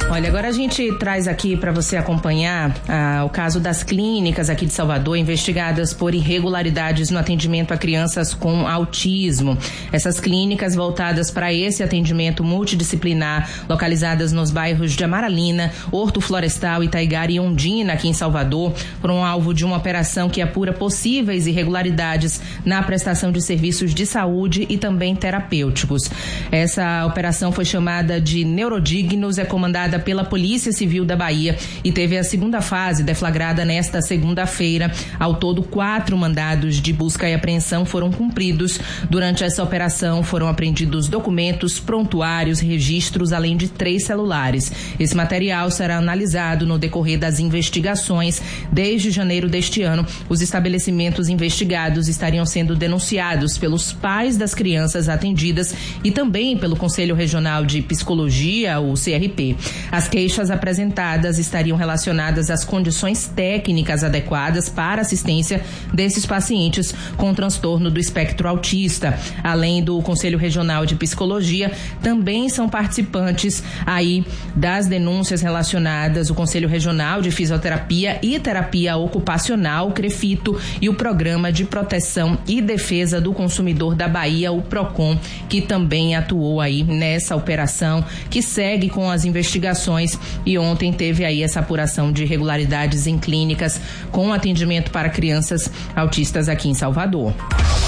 Olha, agora a gente traz aqui para você acompanhar o caso das clínicas aqui de Salvador investigadas por irregularidades no atendimento a crianças com autismo. Essas clínicas voltadas para esse atendimento multidisciplinar, localizadas nos bairros de Amaralina, Horto Florestal, Itaigara e Ondina, aqui em Salvador, foram alvo de uma operação que apura possíveis irregularidades na prestação de serviços de saúde e também terapêuticos. Essa operação foi chamada de Neurodignos, é comandada pela Polícia Civil da Bahia e teve a segunda fase deflagrada nesta segunda-feira. Ao todo, 4 mandados de busca e apreensão foram cumpridos. Durante essa operação foram apreendidos documentos, prontuários, registros, além de 3 celulares. Esse material será analisado no decorrer das investigações. Desde janeiro deste ano, os estabelecimentos investigados estariam sendo denunciados pelos pais das crianças atendidas e também pelo Conselho Regional de Psicologia, o CRP. As queixas apresentadas estariam relacionadas às condições técnicas adequadas para assistência desses pacientes com transtorno do espectro autista. Além do Conselho Regional de Psicologia, também são participantes aí das denúncias relacionadas o Conselho Regional de Fisioterapia e Terapia Ocupacional, CREFITO, e o Programa de Proteção e Defesa do Consumidor da Bahia, o PROCON, que também atuou aí nessa operação, que segue com as investigações, e ontem teve aí essa apuração de irregularidades em clínicas com atendimento para crianças autistas aqui em Salvador.